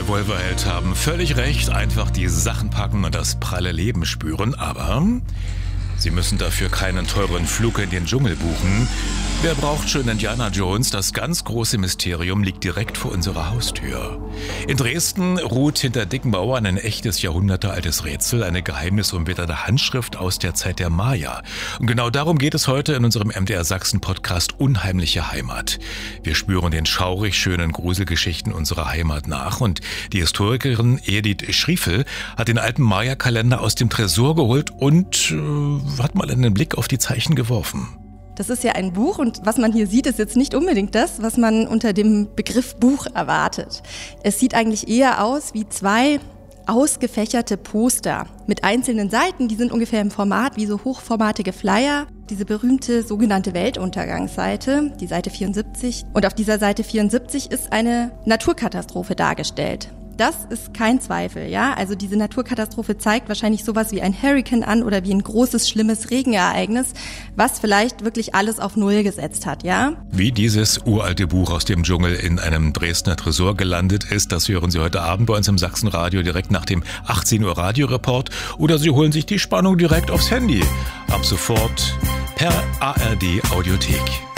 Revolverheld haben völlig recht, einfach die Sachen packen und das pralle Leben spüren, aber Sie müssen dafür keinen teuren Flug in den Dschungel buchen. Wer braucht schon Indiana Jones? Das ganz große Mysterium liegt direkt vor unserer Haustür. In Dresden ruht hinter dicken Mauern ein echtes jahrhundertealtes Rätsel, eine geheimnisumwitterte Handschrift aus der Zeit der Maya. Und genau darum geht es heute in unserem MDR Sachsen Podcast Unheimliche Heimat. Wir spüren den schaurig schönen Gruselgeschichten unserer Heimat nach und die Historikerin Edith Schriefel hat den alten Maya-Kalender aus dem Tresor geholt und hat mal einen Blick auf die Zeichen geworfen. Das ist ja ein Buch und was man hier sieht, ist jetzt nicht unbedingt das, was man unter dem Begriff Buch erwartet. Es sieht eigentlich eher aus wie zwei ausgefächerte Poster mit einzelnen Seiten, die sind ungefähr im Format wie so hochformatige Flyer. Diese berühmte sogenannte Weltuntergangsseite, die Seite 74. Und auf dieser Seite 74 ist eine Naturkatastrophe dargestellt. Das ist kein Zweifel, ja. Also diese Naturkatastrophe zeigt wahrscheinlich sowas wie ein Hurrikan an oder wie ein großes, schlimmes Regenereignis, was vielleicht wirklich alles auf Null gesetzt hat, ja. Wie dieses uralte Buch aus dem Dschungel in einem Dresdner Tresor gelandet ist, das hören Sie heute Abend bei uns im Sachsenradio direkt nach dem 18 Uhr Radioreport oder Sie holen sich die Spannung direkt aufs Handy. Ab sofort per ARD Audiothek.